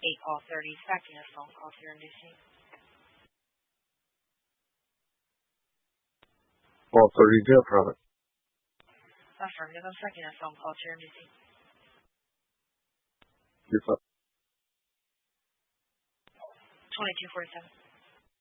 call 32nd, a phone call to your missing. Call 32, affirmative. Affirmative, a second, a phone call to your missing. 25. 2247.